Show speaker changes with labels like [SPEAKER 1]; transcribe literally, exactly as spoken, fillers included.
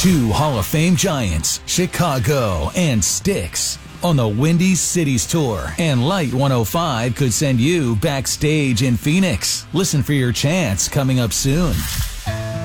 [SPEAKER 1] two Hall of Fame giants, Chicago and Styx, on the Windy Cities Tour. And Light one oh five could send you backstage in Phoenix. Listen for your chance coming up soon.